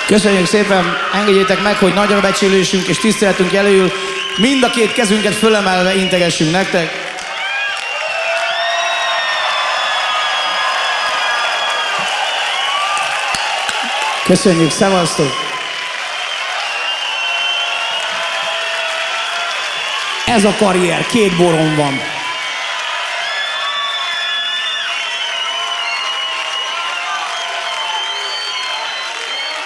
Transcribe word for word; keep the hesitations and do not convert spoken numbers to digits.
Köszönjük szépen, engedjétek meg, hogy nagyra becsülésünk és tiszteletünk jelöljül mind a két kezünket fölemelve integessünk nektek. Köszönjük, szevasztok! Ez a karrier, két boron van.